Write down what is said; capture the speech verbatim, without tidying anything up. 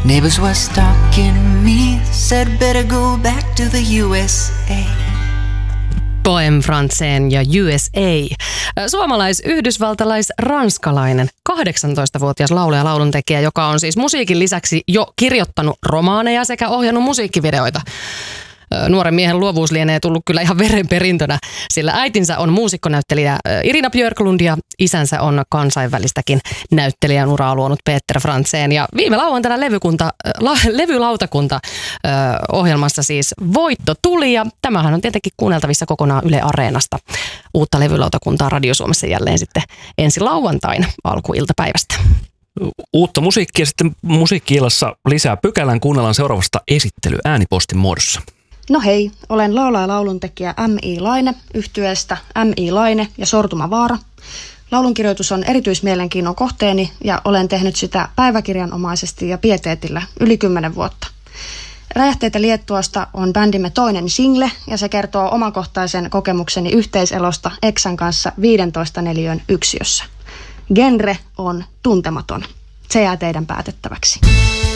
Neighbors were stalking me, said better go back to the U S A. Poem Franzen ja U S A. Suomalais-yhdysvaltalais-ranskalainen kahdeksantoistavuotias laulaja ja lauluntekijä, joka on siis musiikin lisäksi jo kirjoittanut romaaneja sekä ohjannut musiikkivideoita. Nuoren miehen luovuus lienee tullut kyllä ihan verenperintönä, sillä äitinsä on muusikkonäyttelijä Irina Björklund ja isänsä on kansainvälistäkin näyttelijän uraa luonut Peter Franzen. Ja viime lauantaina levykunta, la, levylautakunta ö, ohjelmassa siis voitto tuli ja tämähän on tietenkin kuunneltavissa kokonaan Yle Areenasta. Uutta levylautakuntaa Radio Suomessa jälleen sitten ensi lauantaina alkuiltapäivästä. Uutta musiikkia sitten musiikki-illassa lisää pykälän kuunnellaan seuraavasta esittely äänipostin muodossa. No hei, olen laulaja ja lauluntekijä M I Laine yhtyeestä M I Laine ja Sortuma Vaara. Laulunkirjoitus on erityismielenkiinnon kohteeni ja olen tehnyt sitä päiväkirjanomaisesti ja pieteetillä yli kymmenen vuotta. Räjähteitä Liettuasta on bändimme toinen single ja se kertoo omakohtaisen kokemukseni yhteiselosta Eksän kanssa viisitoista neliön yksiössä. Genre on tuntematon. Se jää teidän päätettäväksi.